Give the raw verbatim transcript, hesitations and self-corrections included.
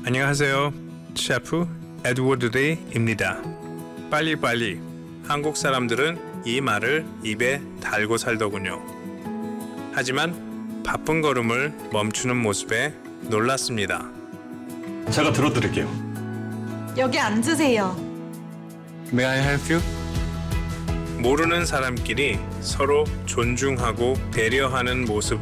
안녕하세요. 셰프 에드워드 데이입니다. 빨리빨리. 한국 사람들은 이 말을 입에 달고 살더군요. 하지만 바쁜 걸음을 멈추는 모습에 놀랐습니다. 제가 들어드릴게요. 여기 앉으세요. May I help you? 모르는 사람끼리 서로 존중하고 배려하는 모습을